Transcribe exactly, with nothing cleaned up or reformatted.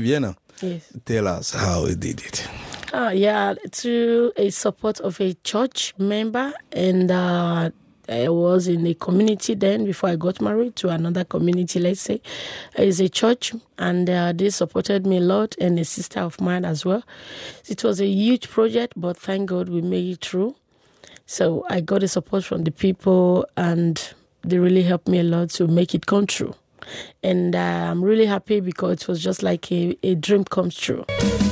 Vienna. Yes. Tell us how you did it. Uh, yeah, through a support of a church member, and uh, I was in a community then before I got married to another community, let's say. It's a church, and uh, they supported me a lot, and a sister of mine as well. It was a huge project, but thank God we made it through. So I got the support from the people, and they really helped me a lot to make it come true. And uh, I'm really happy because it was just like a, a dream comes true.